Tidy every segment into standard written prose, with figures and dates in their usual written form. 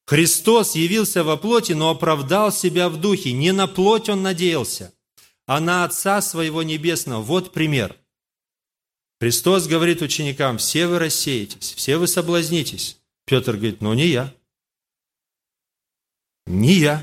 Христос явился во плоти, но оправдал себя в духе. Не на плоть Он надеялся, а на Отца Своего Небесного. Вот пример. Христос говорит ученикам: все вы рассеетесь, все вы соблазнитесь. Петр говорит: но не я. Не я.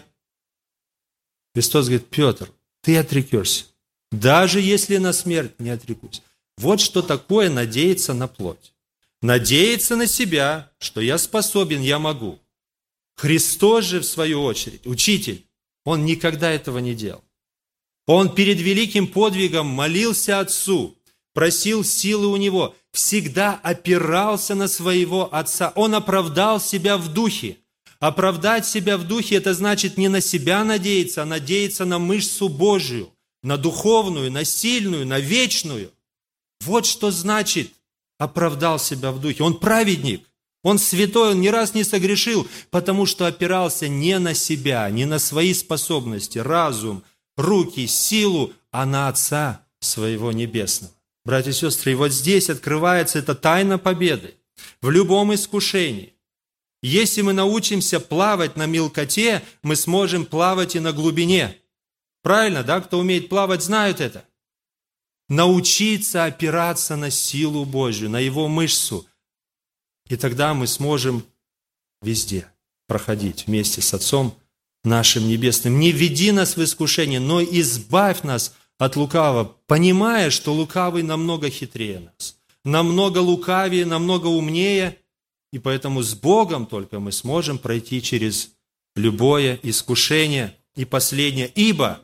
Христос говорит: Петр, ты отрекешься. Даже если на смерть, не отрекусь. Вот что такое надеяться на плоть. Надеяться на себя, что я способен, я могу. Христос же, в свою очередь, учитель, Он никогда этого не делал. Он перед великим подвигом молился Отцу, просил силы у Него, всегда опирался на своего Отца. Он оправдал себя в духе. Оправдать себя в духе – это значит не на себя надеяться, а надеяться на мышцу Божию, на духовную, на сильную, на вечную. Вот что значит оправдал себя в духе. Он праведник, он святой, он ни раз не согрешил, потому что опирался не на себя, не на свои способности, разум, руки, силу, а на Отца Своего Небесного. Братья и сестры, и вот здесь открывается эта тайна победы в любом искушении. Если мы научимся плавать на мелкоте, мы сможем плавать и на глубине. Правильно, да? Кто умеет плавать, знают это. Научиться опираться на силу Божью, на Его мышцу. И тогда мы сможем везде проходить вместе с Отцом нашим Небесным. Не введи нас в искушение, но избавь нас от лукавого, понимая, что лукавый намного хитрее нас, намного лукавее, намного умнее, и поэтому с Богом только мы сможем пройти через любое искушение. И последнее: ибо,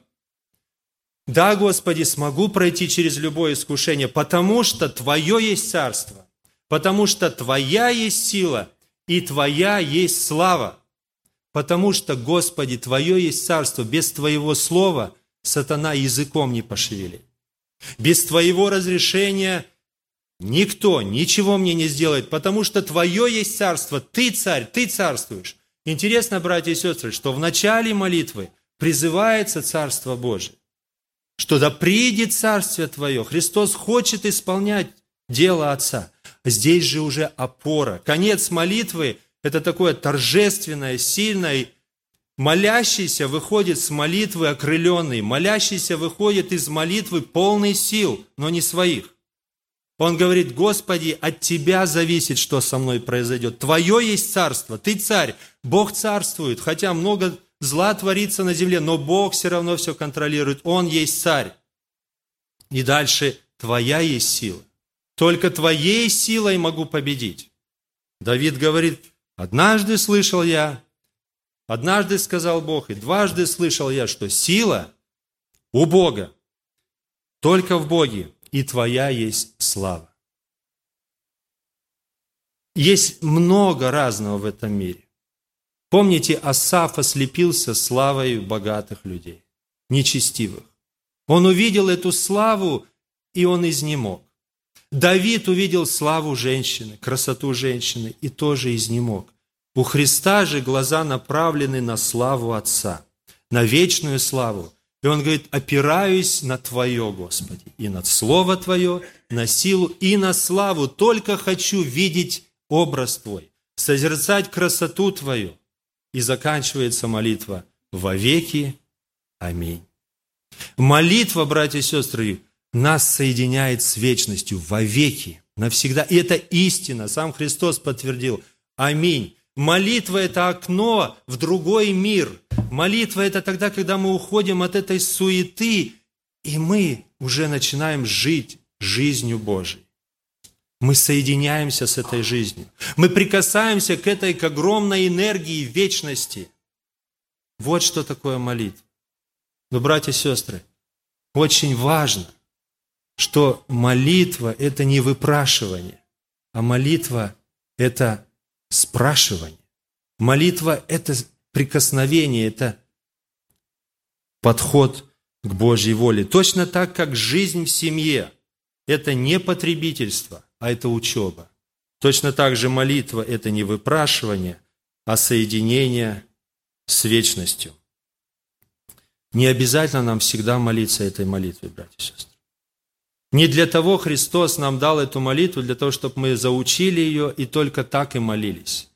да, Господи, смогу пройти через любое искушение, потому что Твое есть царство, потому что Твоя есть сила и Твоя есть слава. Потому что, Господи, Твое есть царство, без Твоего слова сатана языком не пошевелит. Без Твоего разрешения никто ничего мне не сделает, потому что Твое есть царство, Ты царь, Ты царствуешь. Интересно, братья и сестры, что в начале молитвы призывается Царство Божие, что да придет Царствие Твое. Христос хочет исполнять дело Отца. Здесь же уже опора. Конец молитвы – это такое торжественное, сильное. Молящийся выходит с молитвы окрыленный, молящийся выходит из молитвы полный сил, но не своих. Он говорит: Господи, от Тебя зависит, что со мной произойдет. Твое есть царство, Ты царь, Бог царствует, хотя много зла творится на земле, но Бог все равно все контролирует, Он есть царь. И дальше: Твоя есть сила. Только Твоей силой могу победить. Давид говорит: однажды слышал я, однажды сказал Бог, и дважды слышал я, что сила у Бога, только в Боге, и Твоя есть слава. Есть много разного в этом мире. Помните, Асаф ослепился славой богатых людей, нечестивых. Он увидел эту славу, и он изнемог. Давид увидел славу женщины, красоту женщины, и тоже изнемог. У Христа же глаза направлены на славу Отца, на вечную славу. И Он говорит: опираюсь на Твое, Господи, и на Слово Твое, на силу и на славу. Только хочу видеть образ Твой, созерцать красоту Твою. И заканчивается молитва: вовеки. Аминь. Молитва, братья и сестры, нас соединяет с вечностью вовеки, навсегда. И это истина. Сам Христос подтвердил. Аминь. Молитва – это окно в другой мир. Молитва – это тогда, когда мы уходим от этой суеты, и мы уже начинаем жить жизнью Божией. Мы соединяемся с этой жизнью. Мы прикасаемся к огромной энергии вечности. Вот что такое молитва. Но, братья и сестры, очень важно, что молитва – это не выпрашивание, а молитва – это спрашивание. Молитва – это прикосновение, это подход к Божьей воле. Точно так, как жизнь в семье – это не потребительство, а это учеба. Точно так же молитва – это не выпрашивание, а соединение с вечностью. Не обязательно нам всегда молиться этой молитвой, братья и сестры. Не для того Христос нам дал эту молитву, для того, чтобы мы заучили ее и только так и молились.